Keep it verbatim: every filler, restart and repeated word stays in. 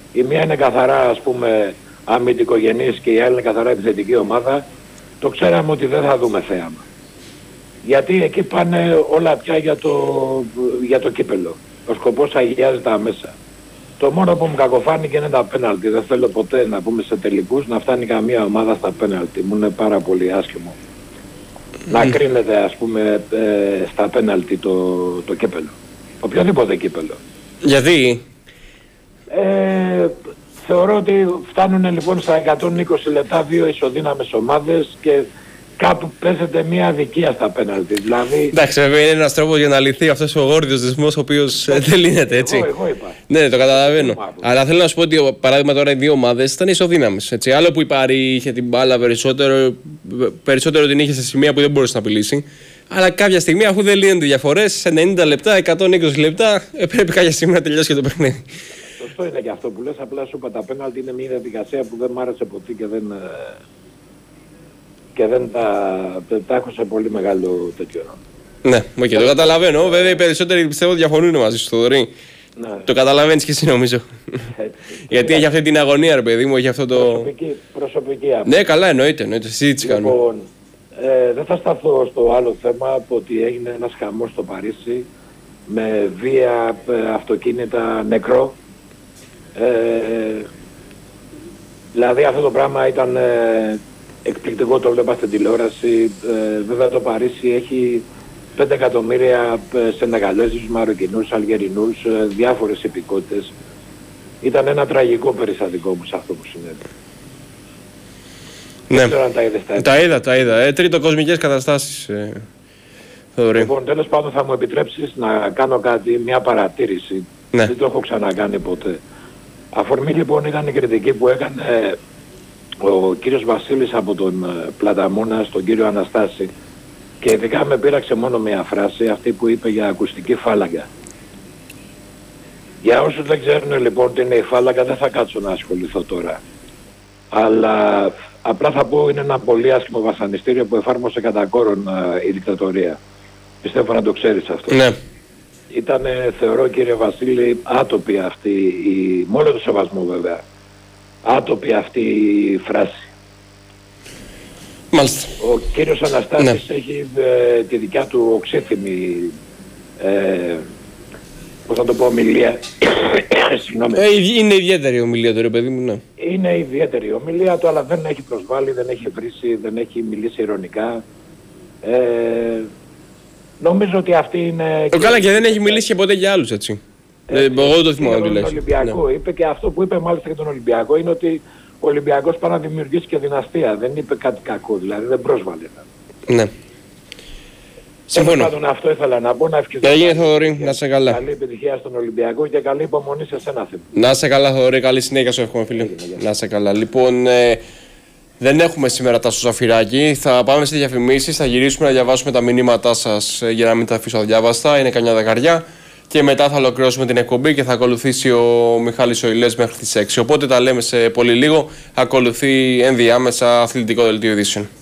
η μία είναι καθαρά ας πούμε αμυντικογενής και η άλλη είναι καθαρά επιθετική ομάδα, το ξέραμε ότι δεν θα δούμε θέαμα. Γιατί εκεί πάνε όλα πια για το, για το κύπελο. Ο σκοπός αγιάζεται άμεσα. Το μόνο που μου κακοφάνηκε είναι τα πέναλτι. Δεν θέλω ποτέ να πούμε σε τελικούς να φτάνει καμία ομάδα στα πέναλτι. Μου είναι πάρα πολύ άσχημο. Mm. Να κρίνεται ας πούμε ε, στα πέναλτι το, το κύπελο. Οποιοδήποτε κύπελο. Γιατί? Ε, θεωρώ ότι φτάνουν λοιπόν στα εκατόν είκοσι λεπτά δύο ισοδύναμες ομάδες και κάπου παίζεται μια αδικία στα πέναλτι. Δηλαδή... Εντάξει, βέβαια είναι ένας τρόπος για να λυθεί αυτός ο γόρδιος δεσμός ο οποίος ε, δεν λύνεται, έτσι. Εγώ, εγώ είπα. Ναι, το καταλαβαίνω. Αλλά θέλω να σου πω ότι παράδειγμα τώρα οι δύο ομάδες ήταν ισοδύναμες. Έτσι. Άλλο που η Πάρη είχε την μπάλα περισσότερο, περισσότερο την είχε σε σημεία που δεν μπορούσε να απειλήσει. Αλλά κάποια στιγμή, αφού δεν λύνονται διαφορές, σε ενενήντα λεπτά, εκατόν είκοσι λεπτά, ε, πρέπει κάποια στιγμή να τελειώσει και το παιχνίδι. Σωστό είναι και αυτό που λες. Απλά σου είπα τα πέναλτι είναι μια διαδικασία που δεν μ' άρεσε ποτέ και δεν. Και δεν τα, τα έχω σε πολύ μεγάλο τέτοιο. Ναι, okay, το καταλαβαίνω. Βέβαια οι περισσότεροι πιστεύω διαφωνούν μαζί σου, Θοδωρή. Ναι. Το καταλαβαίνεις και εσύ νομίζω. Γιατί έχει αυτή την αγωνία, ρε παιδί μου, έχει αυτό το. Προσωπική, προσωπική άποψη. Ναι, καλά, εννοείται. εννοείται. Συζήτηση κάνουμε. Λοιπόν, ε, δεν θα σταθώ στο άλλο θέμα ότι έγινε ένας χαμός στο Παρίσι με βία ε, αυτοκίνητα νεκρό. Ε, δηλαδή αυτό το πράγμα ήταν. Ε, εκπληκτικό, το βλέπα στην τηλεόραση. Ε, βέβαια το Παρίσι έχει πέντε εκατομμύρια Σενεγαλέζους, Μαροκινούς, Αλγερινούς, ε, διάφορες υπηκότητες. Ήταν ένα τραγικό περιστατικό όμως αυτό που συνέβη. Ναι. Δεν ξέρω αν τα είδες τα είδα. Τα είδα, τα είδα. Ε, τριτοκοσμικές καταστάσεις. Ε, λοιπόν, τέλος πάντων θα μου επιτρέψεις να κάνω κάτι, μια παρατήρηση. Ναι. Δεν το έχω ξανακάνει ποτέ. Αφορμή λοιπόν ήταν η κριτική που έκανε ε, ο κύριος Βασίλης από τον Πλαταμόνα στον κύριο Αναστάση και ειδικά με πείραξε μόνο μια φράση, αυτή που είπε για ακουστική φάλαγγα. Για όσους δεν ξέρουν λοιπόν τι είναι η φάλαγγα δεν θα κάτσω να ασχοληθώ τώρα. Αλλά απλά θα πω είναι ένα πολύ άσχημο βασανιστήριο που εφάρμοσε κατά κόρον η δικτατορία. Πιστεύω να το ξέρεις αυτό. Ναι. Ήταν θεωρώ κύριε Βασίλη άτοπη αυτή, η... με όλο το σεβασμό βέβαια. Άτοπη αυτή η φράση. Μάλιστα. Ο κύριος Αναστάσης ναι. έχει ε, τη δικιά του οξύθυμη ε, πώς θα το πω ομιλία. ε, είναι ιδιαίτερη ομιλία του ρε παιδί μου, ναι. Είναι ιδιαίτερη ομιλία του, αλλά δεν έχει προσβάλει, δεν έχει βρίσει, δεν έχει μιλήσει ειρωνικά. Ε, νομίζω ότι αυτή είναι... Το καλά και δεν έχει μιλήσει και ποτέ για άλλους έτσι. Ε, εγώ το θυμάμαι ότι τον Ολυμπιακό ναι. είπε και αυτό που είπε μάλιστα για τον Ολυμπιακό είναι ότι ο Ολυμπιακός πάει να δημιουργήσει και δυναστεία. Δεν είπε κάτι κακό, δηλαδή δεν πρόσβαλε. Ναι. Συμφωνώ. Πάντων, αυτό ήθελα να πω, να ευχηθώ. Έγινε Θοδωρή, να σε καλά. Καλή επιτυχία στον Ολυμπιακό και καλή υπομονή σε σένα θέμα. Να σε καλά Θοδωρή, καλή συνέχεια σου εύχομαι φίλε. Να σε καλά. Λοιπόν, ε, δεν έχουμε σήμερα τα Σωσαφυράκι. Θα πάμε σε διαφημίσεις, θα γυρίσουμε να διαβάσουμε τα μηνύματά σας ε, για να μην τα αφήσω αδιάβαστα. Είναι καμιά δεκαριά. Και μετά θα ολοκληρώσουμε την εκπομπή και θα ακολουθήσει ο Μιχάλης Οηλές μέχρι τις έξι. Οπότε τα λέμε σε πολύ λίγο. Ακολουθεί ενδιάμεσα αθλητικό δελτίο ειδήσεων.